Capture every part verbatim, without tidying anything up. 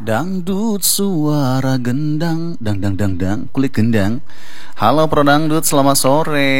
Dangdut suara gendang, dang dang dang dang, kulit gendang. Halo Pro Dangdut, selamat sore.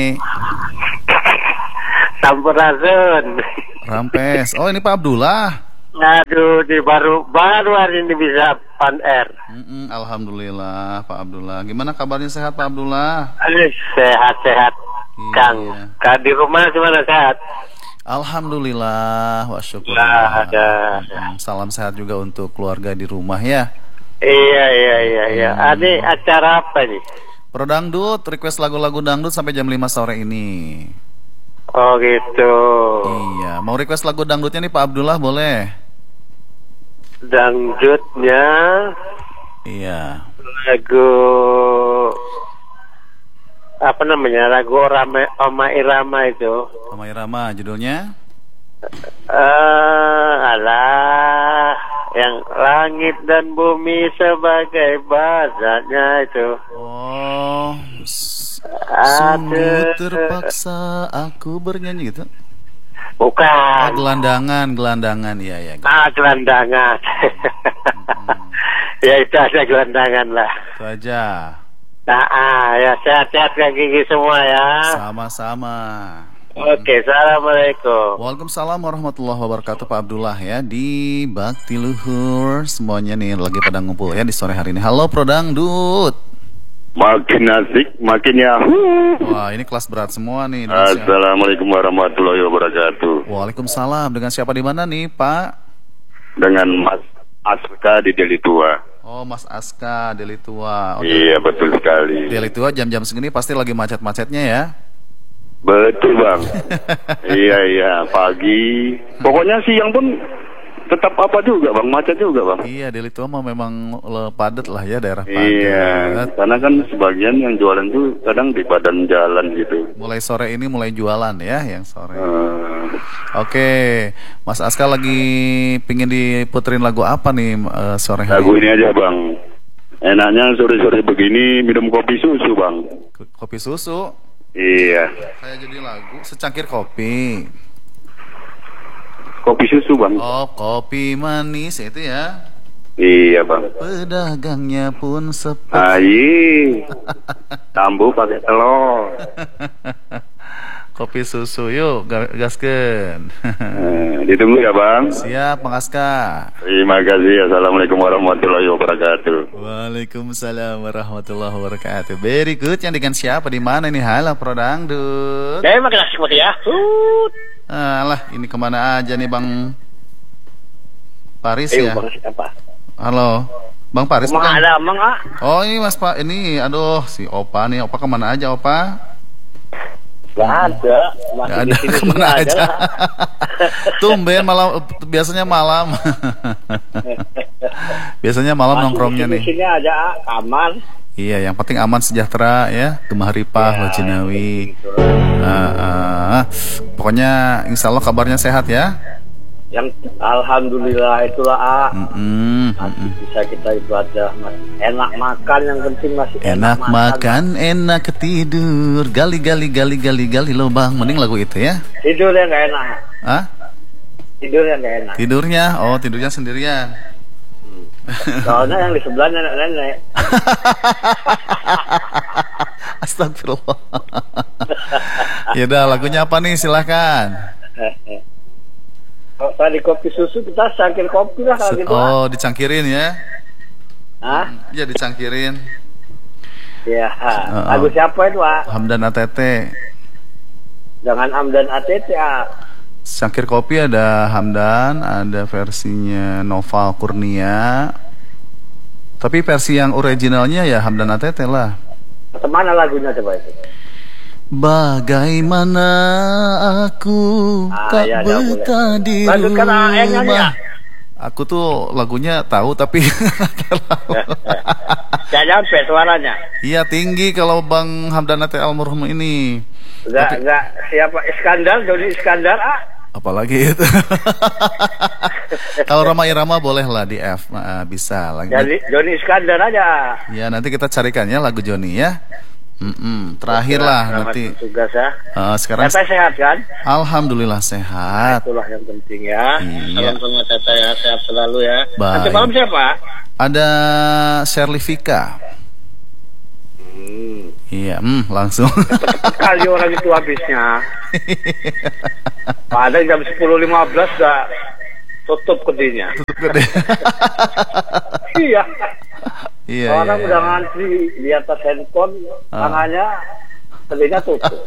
Sampurasun. Rampes. Oh ini Pak Abdullah. Aduh, di baru baru hari ini bisa pan air. Mm-mm, Alhamdulillah Pak Abdullah. Gimana kabarnya, sehat Pak Abdullah? Aduh, sehat-sehat. Iya. Kang, Kang di rumah gimana, sehat? Alhamdulillah, wa syukur. Nah, ada. Mm, Salam sehat juga untuk keluarga di rumah ya. Iya, iya, iya, iya. Hmm. Ini acara apa nih? Pro Dangdut, request lagu-lagu dangdut sampai jam lima sore ini. Oh gitu. Iya, mau request lagu dangdutnya nih Pak Abdullah, boleh? Dangdutnya Iya. lagu apa namanya? Lagu Rama, Oma Irama itu. Oma Irama, judulnya? Eh, alah, yang langit dan bumi sebagai bahasanya itu. Oh, s- sungguh terpaksa aku bernyanyi gitu. Oh, Bukan. gelandangan, gelandangan, iya ya. Ah, gelandangan. Ya itu ada gelandangan lah. Itu aja. Nah, ah, ya sehat-sehat Kang Gigi semua ya. Sama-sama. Oke, assalamualaikum. Waalaikumsalam warahmatullahi wabarakatuh Pak Abdullah ya. Di Bakti Luhur semuanya nih lagi pada ngumpul ya di sore hari ini. Halo Pro Dangdut. Makin asik, makin yahoo. Wah ini kelas berat semua nih. Dengan siapa? Assalamualaikum warahmatullahi wabarakatuh. Waalaikumsalam. Dengan siapa di mana nih Pak? Dengan Mas Aska di Deli Tua. Oh Mas Aska Deli Tua. Oh, Iya betul sekali. Deli Tua jam-jam segini pasti lagi macet-macetnya ya. Betul bang. Iya iya pagi. Pokoknya siang pun tetap apa juga bang, macet juga bang. Iya, Deli Tua mah memang le- padat lah ya, daerah padat. Iya. Karena kan sebagian yang jualan tuh kadang di badan jalan gitu. Mulai sore ini mulai jualan ya, yang sore. Uh, Oke, Mas Aska lagi pingin diputerin lagu apa nih eh, sore hari? lagu ini aja bang. Enaknya sore-sore begini minum kopi susu bang. K- Kopi susu. Iya. Kayak jadi lagu secangkir kopi. Kopi susu bang. Oh, kopi manis itu ya. Iya bang. Pedagangnya pun sepi. Ayi, tambu pakai telur. Kopi susu, yuk ga- gaskeun. Eh, ditunggu ya bang. Siap, Bang Aska. Terima kasih. Assalamualaikum warahmatullahi wabarakatuh. Waalaikumsalam warahmatullahi wabarakatuh. Very good. Yang dengan siapa di mana nih? Halo Pro Dangdut. Saya makin asik banget ya. Hut. Alah, ini kemana aja nih Bang Paris Eh, ya? bang siapa? Halo, Bang Paris Emang bukan? ada emang ah? Oh ini Mas Pak, ini aduh si Opa nih. Opa kemana aja Opa? Gak ada. Masih Gak di ada, sini kemana juga aja? ada. Tumben malam, biasanya malam. Biasanya malam Masih nongkrongnya di nih. sini aja ah, kamar. Iya, yang penting aman sejahtera ya. Gemah ripah, Ya, wajinawi. gitu. Ah, ah. Pokoknya insya Allah kabarnya sehat ya. Yang alhamdulillah itulah ah. Mm-mm, Masih mm-mm. bisa kita ibadah, mas. Enak makan yang penting masih Enak makan, enak tidur. Gali gali gali gali gali lubang. Mending lagu itu ya. Tidur yang gak enak. Ah? Tidur yang gak enak. Tidurnya, oh tidurnya sendirian. Soalnya yang di sebelahnya nenek-nenek. Astagfirullah. Ya udah, lagunya apa nih? Silahkan. Kalau tadi kopi susu kita cangkir kopi lah kalau gitu. Oh, dicangkirin ya? Hah? Iya, dicangkirin. Ya. Uh-uh. Lagu siapa itu ah? Hamdan A T T. Jangan Amdan A T T ah. Cangkir kopi ada Hamdan, ada versinya Noval Kurnia. Tapi versi yang originalnya ya Hamdan A T T lah. Kemana lagunya coba itu? Bagaimana aku Ah, tak ya, ya, betah boleh. di Lanjutkan, ah, yang nyanyi, rumah. ah. Aku tuh lagunya tahu tapi Gak nyampe suaranya. iya tinggi kalau Bang Hamdan A T T almarhum ini. Enggak, Tapi- enggak. Siapa Iskandar? Doni Iskandar ah. Apalagi itu. Kalau Roma Irama boleh lah di F, nah, bisa lagi. Jadi Doni Iskandar aja. Ya nanti kita carikan ya lagu Joni ya. Mm-mm. Terakhir lah Selamat nanti. bertugas ya. Uh, sekarang Teteh sehat kan? Alhamdulillah sehat. Itulah yang penting ya. Iya. Salam sama Teteh ya, sehat selalu ya. Baik. Nanti malam siapa? Ada Shirley Vika. Hmm. Iya, hmm, langsung. Cepet kali orang itu habisnya. Padahal jam sepuluh lima belas udah tutup kedainya. Tutup gede. Iya. Iya. Orang iya, udah iya. ngantri di atas handphone, Ah. tangannya kedainya tutup.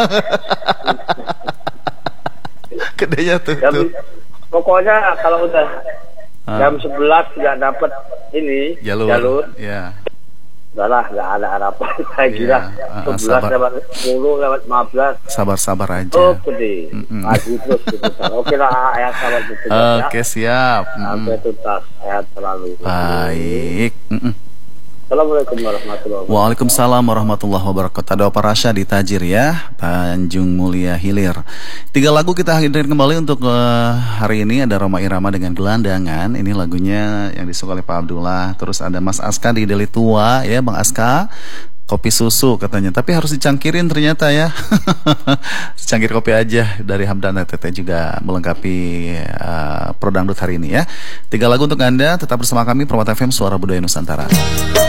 Gedenya Jam, tutup. pokoknya kalau udah Ah. jam sebelas nggak dapat ini Jalur. jalur, Ya. udahlah nggak ada harapan lagi Iya. lah. Ah, ah, sebelas sabar. lewat sepuluh lewat lima belas. Sabar-sabar aja. Oh, gede. Mm-mm. Maju terus gitu. Oke lah, ya sabar betul ya. Oke, siap. Sampai Mm-mm. tuntas, sehat selalu. Baik. Mm-mm. Assalamualaikum warahmatullahi wabarakatuh. Waalaikumsalam warahmatullahi wabarakatuh. Ada Opa Rasya di Tajir ya, Tanjung Mulia Hilir. Tiga lagu kita hadirkan kembali untuk uh, hari ini. Ada Roma Irama dengan Gelandangan. Ini lagunya yang disuka oleh Pak Abdullah. Terus ada Mas Aska di Deli Tua ya, Bang Aska. Kopi susu katanya, tapi harus dicangkirin ternyata ya. Secangkir kopi aja dari Hamdan dan Teteh juga melengkapi uh, Pro Dangdut hari ini ya. Tiga lagu untuk Anda, tetap bersama kami Permata F M Suara Budaya Nusantara.